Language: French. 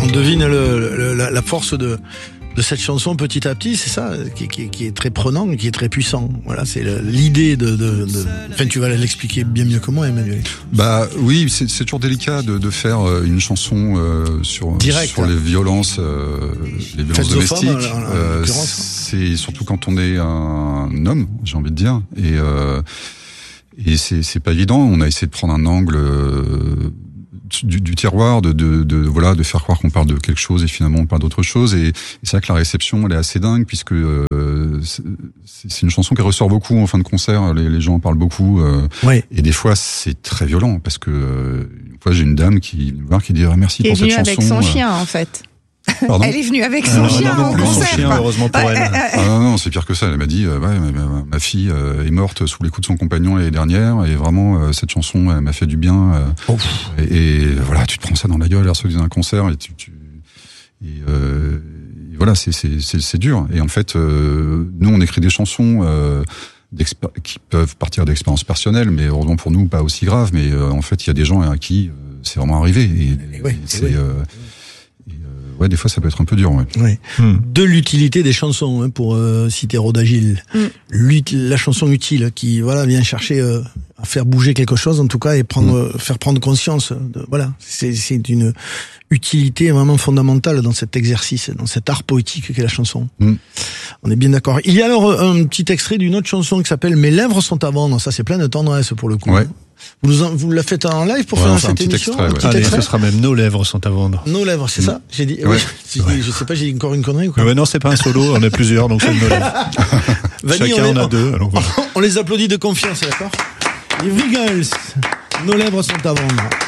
devine la force de cette chanson petit à petit, c'est ça, qui est très prenant, qui est très puissant. Voilà, c'est l'idée enfin, tu vas l'expliquer bien mieux que moi, Emmanuel. Bah oui, c'est toujours délicat de faire une chanson sur les violences domestiques. C'est surtout quand on est un homme, j'ai envie de dire, et c'est pas évident. On a essayé de prendre un angle du tiroir, de faire croire qu'on parle de quelque chose et finalement on parle d'autre chose, et c'est vrai que la réception elle est assez dingue, puisque c'est une chanson qui ressort beaucoup en fin de concert, les gens en parlent beaucoup, et des fois c'est très violent, parce que une fois j'ai une dame qui me voir, qui dit merci pour cette chanson. Elle est venue avec son chien en fait. Pardon. Elle est venue avec son chien en concert. Son chien, heureusement pour elle. Non, c'est pire que ça. Elle m'a dit, ma fille est morte sous les coups de son compagnon l'année dernière, et vraiment cette chanson elle m'a fait du bien. Et voilà, tu te prends ça dans la gueule lorsque tu es dans un concert, et voilà, c'est dur. Et en fait, nous on écrit des chansons qui peuvent partir d'expériences personnelles, mais heureusement pour nous pas aussi graves. Mais en fait, il y a des gens à qui c'est vraiment arrivé. Ouais, des fois, ça peut être un peu dur, ouais. Oui. De l'utilité des chansons, pour citer Rodagil. La chanson utile qui, vient chercher à faire bouger quelque chose, en tout cas, et faire prendre conscience. C'est une utilité vraiment fondamentale dans cet exercice, dans cet art poétique qu'est la chanson. On est bien d'accord. Il y a alors un petit extrait d'une autre chanson qui s'appelle Mes lèvres sont à vendre. Ça, c'est plein de tendresse pour le coup. Ouais. Vous la faites en live pour faire cette émission? Allez, ce sera même Nos lèvres sont à vendre. Nos lèvres, c'est ça? J'ai dit, je sais pas, j'ai dit encore une connerie ou quoi? Mais non, c'est pas un solo, on est plusieurs, donc c'est Nos lèvres. Chacun en a deux, alors voilà. On les applaudit de confiance, d'accord? Les Wiggles, Nos lèvres sont à vendre.